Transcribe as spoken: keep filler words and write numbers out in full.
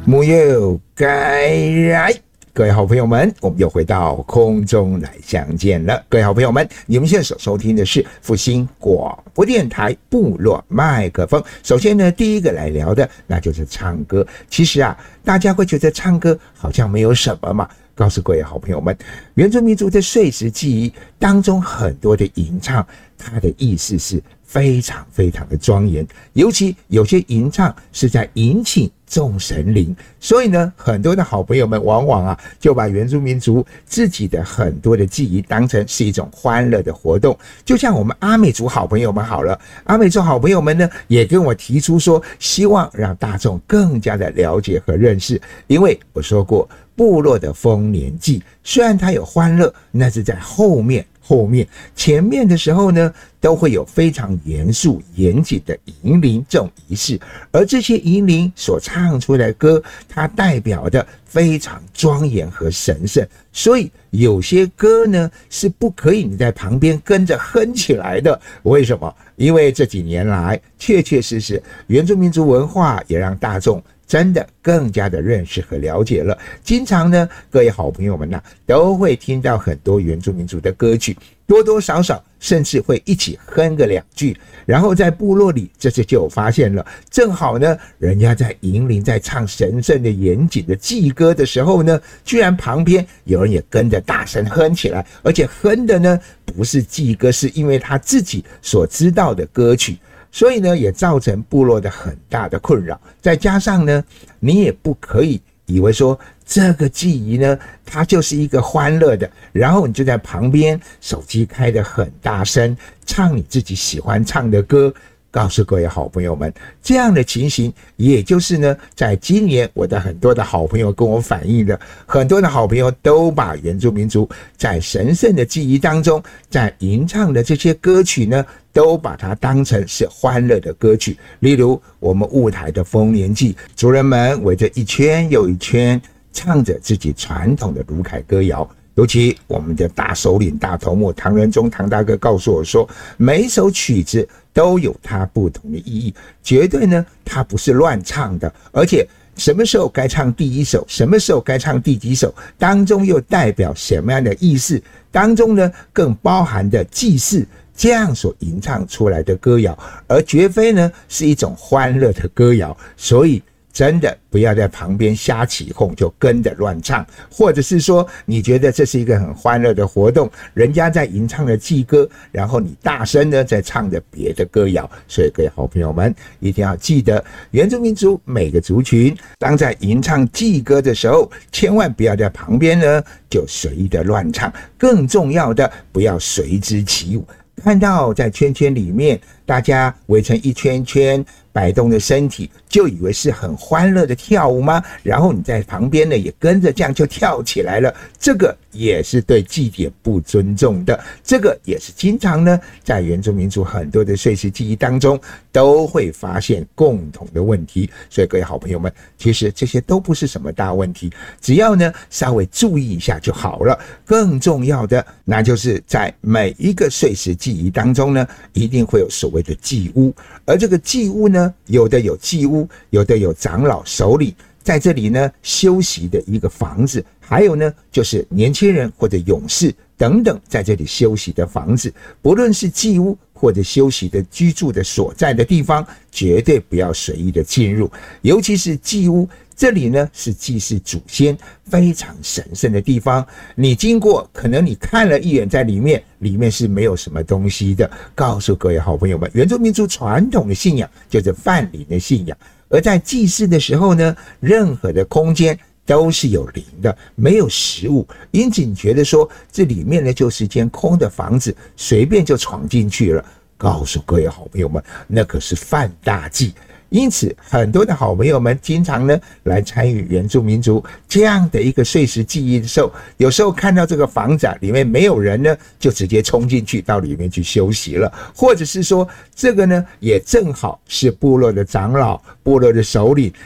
木有该来，各位好朋友们，我们又回到空中来相见了。各位好朋友们，你们现在所收听的是复兴广播电台部落麦克风。首先呢，第一个来聊的那就是唱歌。其实啊，大家会觉得唱歌好像没有什么嘛。告诉各位好朋友们，原住民族的岁时记忆当中很多的吟唱，它的意思是非常非常的庄严，尤其有些吟唱是在迎请众神灵，所以呢，很多的好朋友们往往啊就把原住民族自己的很多的记忆当成是一种欢乐的活动。就像我们阿美族好朋友们好了，阿美族好朋友们呢也跟我提出说，希望让大众更加的了解和认识，因为我说过，部落的丰年祭虽然它有欢乐，那是在后面后面前面的时候呢，都会有非常严肃严谨的迎灵这种仪式，而这些迎灵所唱出来的歌，它代表的非常庄严和神圣，所以有些歌呢是不可以你在旁边跟着哼起来的。为什么？因为这几年来确确实实原住民族文化也让大众真的更加的认识和了解了。经常呢，各位好朋友们呢、啊、都会听到很多原住民族的歌曲，多多少少甚至会一起哼个两句。然后在部落里，这次就有发现了，正好呢，人家在迎灵在唱神圣的严谨的祭歌的时候呢，居然旁边有人也跟着大声哼起来，而且哼的呢不是祭歌，是因为他自己所知道的歌曲。所以呢，也造成部落的很大的困扰。再加上呢，你也不可以以为说这个祭仪呢，它就是一个欢乐的，然后你就在旁边手机开得很大声，唱你自己喜欢唱的歌。告诉各位好朋友们，这样的情形，也就是呢，在今年我的很多的好朋友跟我反映的，很多的好朋友都把原住民族在神圣的记忆当中，在吟唱的这些歌曲呢，都把它当成是欢乐的歌曲。例如我们雾台的丰年祭，族人们围着一圈又一圈，唱着自己传统的鲁凯歌谣。尤其我们的大首领大头目唐仁宗唐大哥告诉我说，每一首曲子都有它不同的意义，绝对呢它不是乱唱的，而且什么时候该唱第一首，什么时候该唱第几首，当中又代表什么样的意思，当中呢更包含的祭祀这样所吟唱出来的歌谣，而绝非呢是一种欢乐的歌谣。所以真的不要在旁边瞎起哄就跟着乱唱，或者是说你觉得这是一个很欢乐的活动，人家在吟唱的祭歌，然后你大声呢在唱着别的歌谣。所以各位好朋友们一定要记得，原住民族每个族群当在吟唱祭歌的时候，千万不要在旁边呢就随意的乱唱，更重要的不要随之起舞。看到在圈圈里面大家围成一圈圈摆动的身体，就以为是很欢乐的跳舞吗？然后你在旁边呢也跟着这样就跳起来了，这个也是对祭典不尊重的，这个也是经常呢在原住民族很多的岁时记忆当中都会发现共同的问题。所以各位好朋友们，其实这些都不是什么大问题，只要呢稍微注意一下就好了。更重要的那就是在每一个岁时记忆当中呢，一定会有所谓的祭屋，而这个祭屋呢，有的有祭屋，有的有长老首领在这里呢休息的一个房子，还有呢就是年轻人或者勇士等等在这里休息的房子。不论是祭屋或者休息的居住的所在的地方，绝对不要随意的进入，尤其是祭屋，这里呢是祭祀祖先非常神圣的地方，你经过可能你看了一眼，在里面里面是没有什么东西的。告诉各位好朋友们，原住民族传统的信仰就是泛灵的信仰，而在祭祀的时候呢，任何的空间都是有灵的，没有实物，因此你觉得说这里面呢就是一间空的房子，随便就闯进去了。告诉各位好朋友们，那可是犯大忌。因此很多的好朋友们经常呢来参与原住民族这样的一个岁时记忆的时候，有时候看到这个房子、啊、里面没有人呢，就直接冲进去到里面去休息了，或者是说这个呢也正好是部落的长老部落的首领